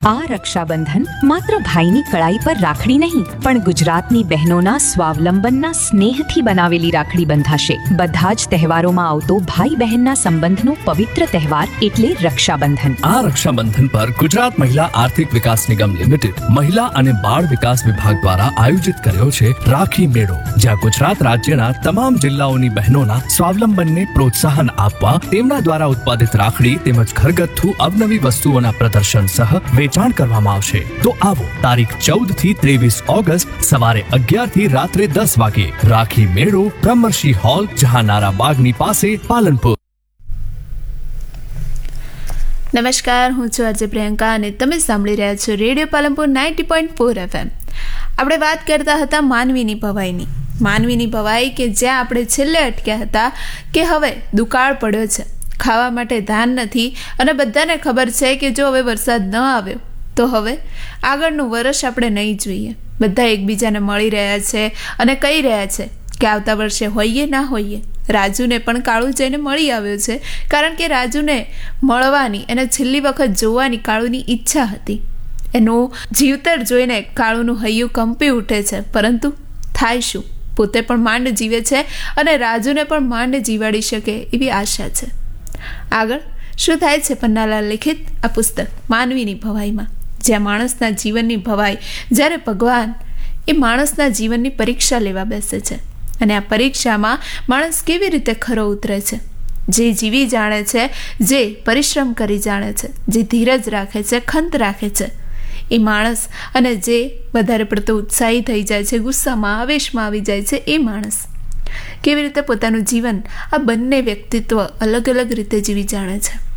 આ રક્ષાબંધન માત્ર ભાઈની કળાઈ પર રાખડી નહીં, પણ ગુજરાતની બહેનોના સ્વાવલંબનના સ્નેહથી બનાવેલી રાખડી બંધાશે. બધા જ તહેવારોમાં આવતો ભાઈ બહેનના સંબંધનો પવિત્ર તહેવાર એટલે રક્ષાબંધન. આ રક્ષાબંધન પર ગુજરાત મહિલા આર્થિક વિકાસ નિગમ લિમિટેડ મહિલા અને બાળ વિકાસ વિભાગ દ્વારા આયોજિત કર્યો છે રાખી મેળો, જ્યાં ગુજરાત રાજ્યના તમામ જિલ્લાઓની બહેનોના સ્વાવલંબનને પ્રોત્સાહન આપવા તેમના દ્વારા ઉત્પાદિત રાખડી તેમજ ઘરગથ્થુ અવનવી વસ્તુઓના પ્રદર્શન સહ વેચાણ કરવામાં આવશે. તો આવો તારીખ 14 થી 23 ઓગસ્ટ સવારે 11 થી રાત્રે 10 વાગે રાખી મેળો, બ્રહ્મર્ષિ હોલ, જહાનારા બાગની પાસે, પાલનપુર. નમસ્કાર, હું છું આજે પ્રિયંકા અને તમે સાંભળી રહ્યા છો રેડિયો પાલનપુર 90.4 FM. આપણે વાત કરતા હતા માનવીની ભવાઈની. માનવીની ભવાઈ કે જ્યાં આપણે છેલ્લે અટક્યા હતા કે હવે દુકાળ પડ્યો છે, ખાવા માટે ધાન નથી અને બધાને ખબર છે કે જો હવે વરસાદ ન આવ્યો તો હવે આગળનું વર્ષ આપણે નહીં જોઈએ. બધા એકબીજાને મળી રહ્યા છે અને કહી રહ્યા છે કે આવતા વર્ષે હોઈએ ના હોઈએ. રાજુને પણ કાળુ જઈને મળી આવ્યો છે, કારણ કે રાજુને મળવાની અને છેલ્લી વખત જોવાની કાળુની ઈચ્છા હતી. એનું જીવતર જોઈને કાળુનું હૈયું કંપી ઉઠે છે, પરંતુ થાય શું? પોતે પણ માંડ જીવે છે અને રાજુને પણ માંડ જીવાડી શકે એવી આશા છે. આગળ શું થાય છે પન્નાલાલ લિખિત આ પુસ્તક માનવીની ભવાઈમાં, જ્યાં માણસના જીવનની ભવાઈ, જ્યારે ભગવાન એ માણસના જીવનની પરીક્ષા લેવા બેસે છે અને આ પરીક્ષામાં માણસ કેવી રીતે ખરો ઉતરે છે. જે જીવી જાણે છે, જે પરિશ્રમ કરી જાણે છે, જે ધીરજ રાખે છે, ખંત રાખે છે એ માણસ, અને જે વધારે પડતો ઉત્સાહી થઈ જાય છે, ગુસ્સામાં આવેશમાં આવી જાય છે એ માણસ. કેવી રીતે પોતાનું જીવન આ બંને વ્યક્તિત્વ અલગ અલગ રીતે જીવી જાણે છે.